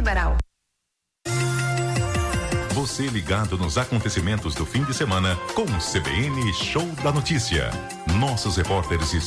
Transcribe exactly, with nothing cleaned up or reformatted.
Liberal. Você ligado nos acontecimentos do fim de semana com o C B N Show da Notícia. Nossos repórteres